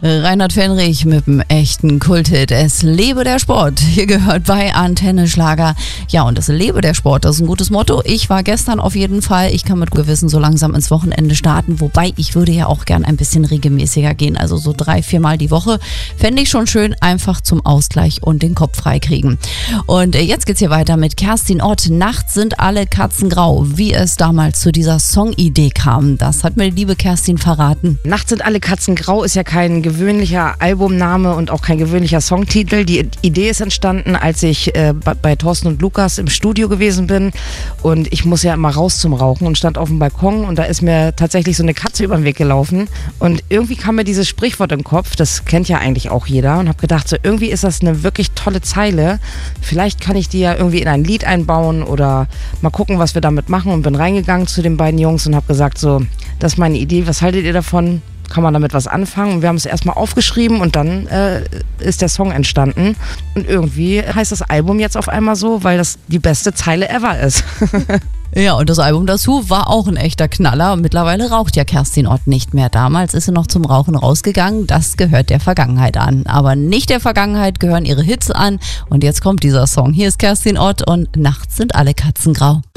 Reinhard Fenrich mit dem echten Kulthit. Es lebe der Sport. Hier gehört bei Antenne Schlager. Ja, und es lebe der Sport, das ist ein gutes Motto. Ich war gestern auf jeden Fall. Ich kann mit Gewissen so langsam ins Wochenende starten. Wobei, ich würde ja auch gern ein bisschen regelmäßiger gehen. Also so 3-4 Mal die Woche. Fände ich schon schön, einfach zum Ausgleich und den Kopf frei kriegen. Und jetzt geht's hier weiter mit Kerstin Ott. Nachts sind alle Katzen grau. Wie es damals zu dieser Songidee kam, das hat mir die liebe Kerstin verraten. Nachts sind alle Katzen grau ist ja kein gewöhnlicher Albumname und auch kein gewöhnlicher Songtitel. Die Idee ist entstanden, als ich bei Thorsten und Lukas im Studio gewesen bin und ich muss ja immer raus zum Rauchen und stand auf dem Balkon und da ist mir tatsächlich so eine Katze über den Weg gelaufen und irgendwie kam mir dieses Sprichwort im Kopf, das kennt ja eigentlich auch jeder, und habe gedacht, so irgendwie ist das eine wirklich tolle Zeile. Vielleicht kann ich die ja irgendwie in ein Lied einbauen oder mal gucken, was wir damit machen, und bin reingegangen zu den beiden Jungs und habe gesagt, so, das ist meine Idee, was haltet ihr davon? Kann man damit was anfangen? Und wir haben es erstmal aufgeschrieben und dann ist der Song entstanden. Und irgendwie heißt das Album jetzt auf einmal so, weil das die beste Zeile ever ist. Ja, und das Album dazu war auch ein echter Knaller. Mittlerweile raucht ja Kerstin Ott nicht mehr. Damals ist sie noch zum Rauchen rausgegangen. Das gehört der Vergangenheit an. Aber nicht der Vergangenheit gehören ihre Hits an. Und jetzt kommt dieser Song. Hier ist Kerstin Ott und Nachts sind alle Katzen grau.